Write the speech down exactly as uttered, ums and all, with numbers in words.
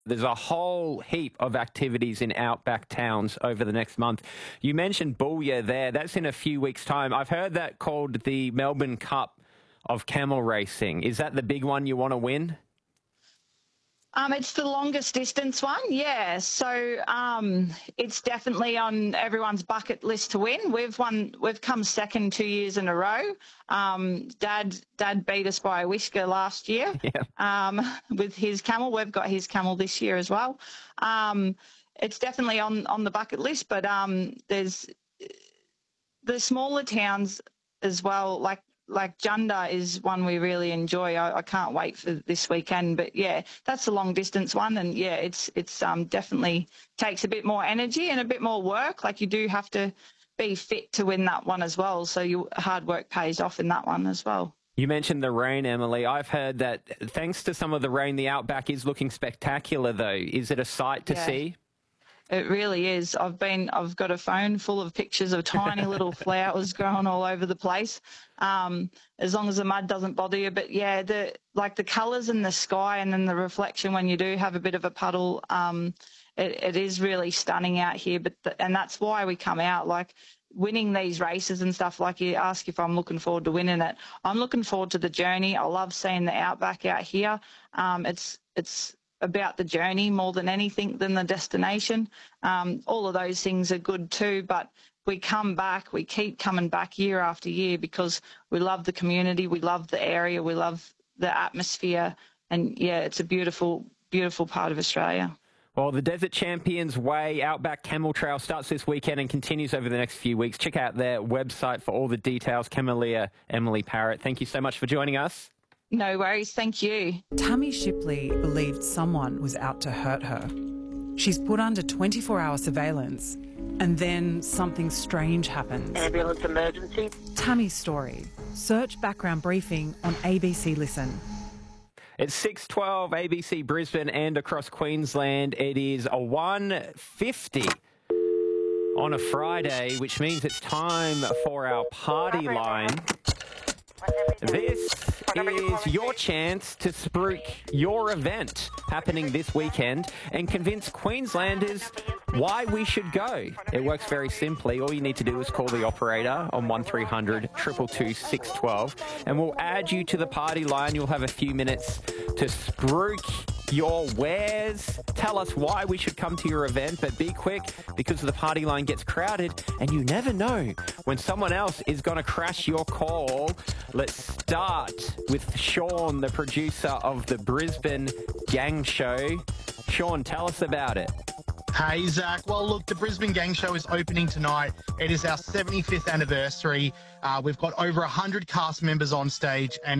There's a whole heap of activities in outback towns over the next month. You mentioned Boulia there. That's in a few weeks' time. I've heard that called the Melbourne Cup of Camel Racing. Is that the big one you want to win? Um, it's the longest distance one, yeah. So um, it's definitely on everyone's bucket list to win. We've won. We've come second two years in a row. Um, Dad, Dad beat us by a whisker last year. Yeah. Um, with his camel. We've got his camel this year as well. Um, it's definitely on on the bucket list, but um, there's the smaller towns as well, like. Like Junda is one we really enjoy. I, I can't wait for this weekend. But yeah, that's a long distance one, and yeah, it's it's um definitely takes a bit more energy and a bit more work. Like you do have to be fit to win that one as well. So your hard work pays off in that one as well. You mentioned the rain, Emily. I've heard that thanks to some of the rain, the outback is looking spectacular. Though, is it a sight to yeah. see? It really is. I've been, I've got a phone full of pictures of tiny little flowers growing all over the place. Um, as long as the mud doesn't bother you. But yeah, the like the colours in the sky and then the reflection when you do have a bit of a puddle, um, it, it is really stunning out here. But the, and that's why we come out. Like winning these races and stuff. Like you ask if I'm looking forward to winning it. I'm looking forward to the journey. I love seeing the outback out here. Um, it's it's. about the journey more than anything than the destination. Um, all of those things are good too, but we come back, we keep coming back year after year because we love the community, we love the area, we love the atmosphere, and yeah, it's a beautiful, beautiful part of Australia. Well, the Desert Champions Way Outback Camel Trail starts this weekend and continues over the next few weeks. Check out their website for all the details. Cameleer Emily Parrott, thank you so much for joining us. No worries, thank you. Tammy Shipley believed someone was out to hurt her. She's put under twenty-four hour surveillance, and then something strange happens. Ambulance emergency. Tammy's story. Search background briefing on A B C Listen. It's six twelve A B C Brisbane and across Queensland. It is a one fifty on a Friday, which means it's time for our party line. This is your chance to spruik your event happening this weekend and convince Queenslanders why we should go. It works very simply. All you need to do is call the operator on one three hundred, two two two, six one two and we'll add you to the party line. You'll have a few minutes to spruik your wares. Tell us why we should come to your event, but be quick because the party line gets crowded and you never know when someone else is going to crash your call. Let's start with Sean, the producer of the Brisbane Gang Show. Sean, tell us about it. Hey, Zach. Well, look, the Brisbane Gang Show is opening tonight. It is our seventy-fifth anniversary. Uh, we've got over one hundred cast members on stage, and